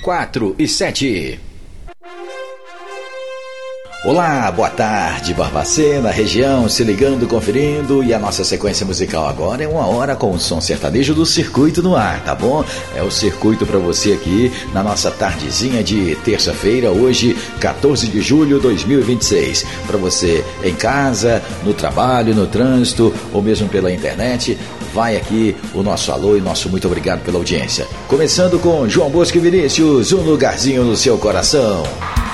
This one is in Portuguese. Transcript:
4 e 7. Olá, boa tarde, Barbacena, região, se ligando, conferindo, e a nossa sequência musical agora é 1 hora com o som sertanejo do Circuito no ar, tá bom? É o Circuito pra você aqui na nossa tardezinha de terça-feira, hoje, 14 de julho de 2026. Pra você em casa, no trabalho, no trânsito ou mesmo pela internet, vai aqui o nosso alô e nosso muito obrigado pela audiência. Começando com João Bosco e Vinícius, um lugarzinho no seu coração.